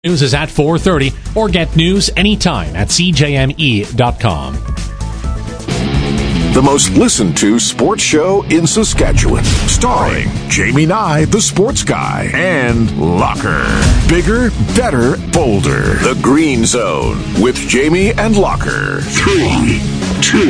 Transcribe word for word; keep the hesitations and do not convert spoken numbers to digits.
News is at four thirty, or get news anytime at c j m e dot com. The most listened to sports show in Saskatchewan. Starring Jamie Nye, the sports guy, and Locker. Bigger, better, bolder. The Green Zone with Jamie and Locker. Three, two,